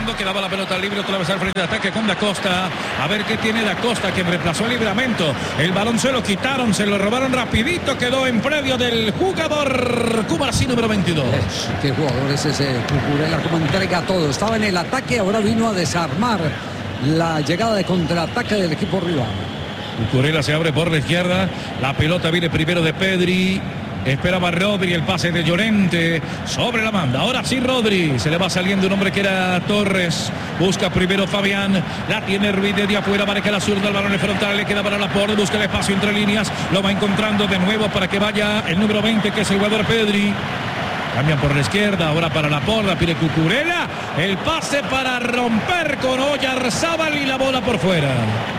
buscando, quedaba la pelota libre otra vez al frente de ataque con Da Costa. A ver qué tiene Da Costa, que reemplazó el Livramento. El balón se lo quitaron, se lo robaron rapidito, quedó en predio del jugador Cubarsí número 22. Qué jugador es ese Cucurella, como entrega todo. Estaba en el ataque, ahora vino a desarmar la llegada de contraataque del equipo rival. Cucurella se abre por la izquierda, la pelota viene primero de Pedri. Esperaba Rodri, el pase de Llorente sobre la banda. Ahora sí Rodri, se le va saliendo un hombre que era Torres. Busca primero Fabián, la tiene Ruiz desde afuera, marca la zurda, el balón en frontal, le queda para Laporte, busca el espacio entre líneas, lo va encontrando de nuevo para que vaya el número 20, que es el jugador Pedri. Cambian por la izquierda, ahora para Laporte, pide Cucurella, el pase para romper con Oyarzábal y la bola por fuera.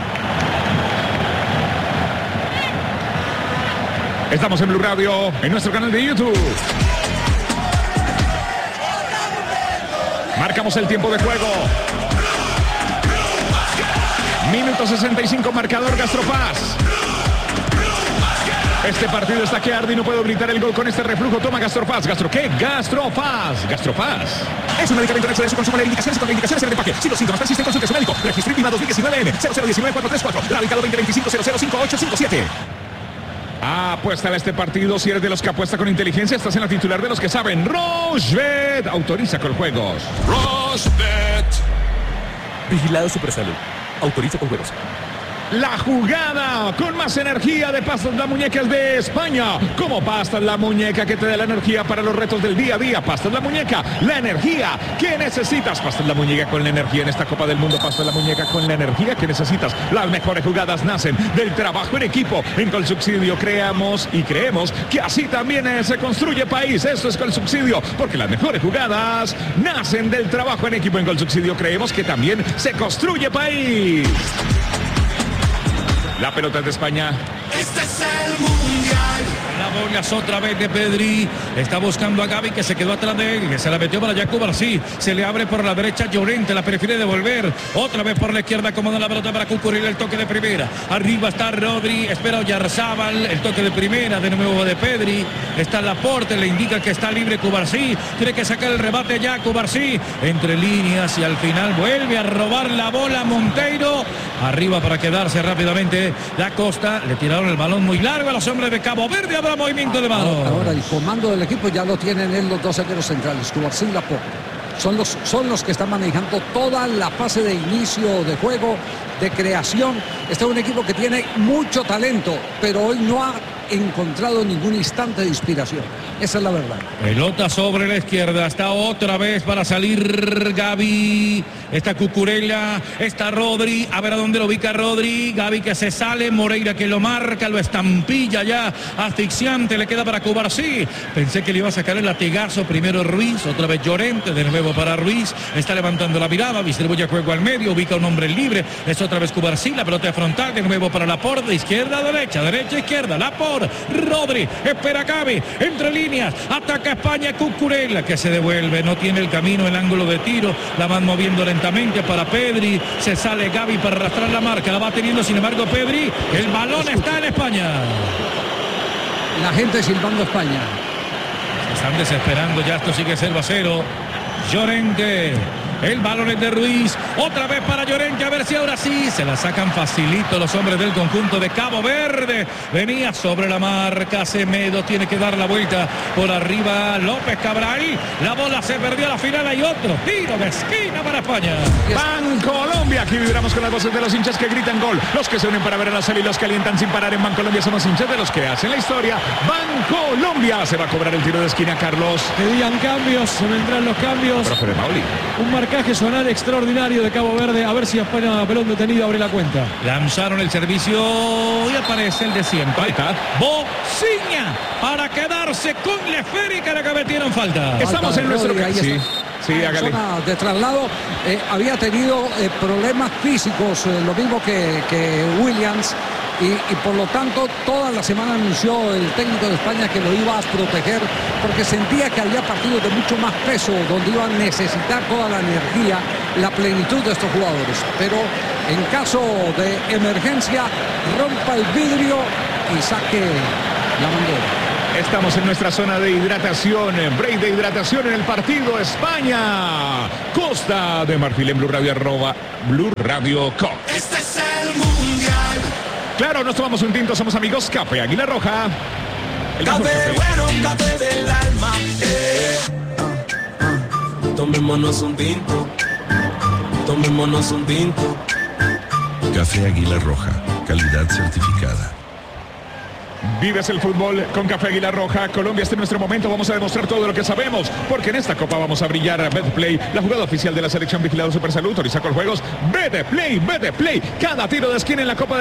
Estamos en Blue Radio, en nuestro canal de YouTube. Marcamos el tiempo de juego. Minuto 65, marcador Gastropaz. Este partido está que arde y no puedo gritar el gol con este reflujo. Toma Gastropaz. ¿Gastro qué? Gastropaz. Gastropaz. Es un medicamento hecho de su consumo. La indicaciones y contraindicaciones en el empaque. Si los síntomas persisten, consulte a su médico. Registro INVIMA 2019N 0019-434. Radicado 2025-005857. Apuesta a este partido. Si eres de los que apuesta con inteligencia, estás en la titular de los que saben. Rochebet autoriza con juegos. Rochebet. Vigilado Supersalud. Autoriza con juegos. La jugada con más energía de Pastas La Muñeca es de España. Como Pastas La Muñeca, que te da la energía para los retos del día a día. Pastas La Muñeca, la energía que necesitas. Pastas La Muñeca con la energía en esta Copa del Mundo. Pastas La Muñeca con la energía que necesitas. Las mejores jugadas nacen del trabajo en equipo. En Colsubsidio creamos y creemos que así también se construye país. Esto es Colsubsidio, porque las mejores jugadas nacen del trabajo en equipo. En Colsubsidio creemos que también se construye país. La pelota es de España. Este es el Mundial. La bola es otra vez de Pedri. Está buscando a Gavi, que se quedó atrás de él, que se la metió para Cubarsí. Se le abre por la derecha Llorente, la prefiere devolver. Otra vez por la izquierda, acomoda la pelota para Cucurella, el toque de primera. Arriba está Rodri, espera Oyarzábal, el toque de primera, de nuevo de Pedri. Está Laporte, le indica que está libre Cubarsí. Tiene que sacar el rebate ya Cubarsí. Entre líneas y al final vuelve a robar la bola Monteiro. Arriba para quedarse rápidamente. Da Costa, le tiraron el balón muy largo a los hombres de Cabo Verde. Habrá movimiento de mano. Ahora el comando del equipo ya lo tienen en los dos zagueros centrales, Cubarsí y Laporte. Son los que están manejando toda la fase de inicio de juego, de creación. Este es un equipo que tiene mucho talento, pero hoy no ha encontrado ningún instante de inspiración. Esa es la verdad. Pelota sobre la izquierda, está otra vez para salir Gavi, está Cucurella, está Rodri, a ver a dónde lo ubica Rodri. Gavi que se sale, Moreira que lo marca, lo estampilla ya, asfixiante, le queda para Cubarsí. Pensé que le iba a sacar el latigazo, primero Ruiz, otra vez Llorente, de nuevo para Ruiz, está levantando la mirada, distribuye juego al medio, ubica un hombre libre, es otra vez Cubarsí, la pelota de frontal, de nuevo para Laporte, izquierda, derecha, izquierda, Laporte, Rodri, espera Gavi, entre líneas, ataca España, Cucurella que se devuelve, no tiene el camino, el ángulo de tiro, la van moviendo lentamente para Pedri, se sale Gavi para arrastrar la marca, la va teniendo sin embargo Pedri, el balón está en España. La gente silbando España. Se están desesperando ya, esto sigue 0-0. Llorente. El balón es de Ruiz, otra vez para Llorente, a ver si ahora sí se la sacan facilito los hombres del conjunto de Cabo Verde. Venía sobre la marca Semedo, tiene que dar la vuelta por arriba López Cabral, la bola se perdió a la final, hay otro tiro de esquina para España. Bancolombia, aquí vibramos con las voces de los hinchas que gritan gol, los que se unen para ver a la sala y los que alientan sin parar. En Bancolombia somos hinchas de los que hacen la historia. Bancolombia, se va a cobrar el tiro de esquina, Carlos. Pedían cambios, se vendrán los cambios. Profe de Pauli. Un marcaje zonal extraordinario de Cabo Verde, a ver si España, pelón detenido, abre la cuenta. Lanzaron el servicio y aparece el de siempre. Falta. Bociña para quedarse con la esférica, la que metieron falta. Estamos en nuestro Rodri, sí, hágale. Zona de traslado, había tenido problemas físicos, lo mismo que Williams. Y por lo tanto toda la semana anunció el técnico de España que lo iba a proteger porque sentía que había partidos de mucho más peso donde iban a necesitar toda la energía, la plenitud de estos jugadores, pero en caso de emergencia rompa el vidrio y saque la bandera. Estamos en nuestra zona de hidratación, break de hidratación en el partido España, Costa de Marfil en Blue Radio, @Blue Radio Co. Este es el mundial. Claro, nos tomamos un tinto, somos amigos. Café Águila Roja. El mejor Café bueno, café del alma. Tomémonos un tinto. Tomémonos un tinto. Café Águila Roja, calidad certificada. Vives el fútbol con Café Águila Roja. Colombia está en nuestro momento. Vamos a demostrar todo lo que sabemos, porque en esta copa vamos a brillar. Betplay, la jugada oficial de la selección vigilado Supersalud. Autoriza con juegos. Betplay. Cada tiro de esquina en la Copa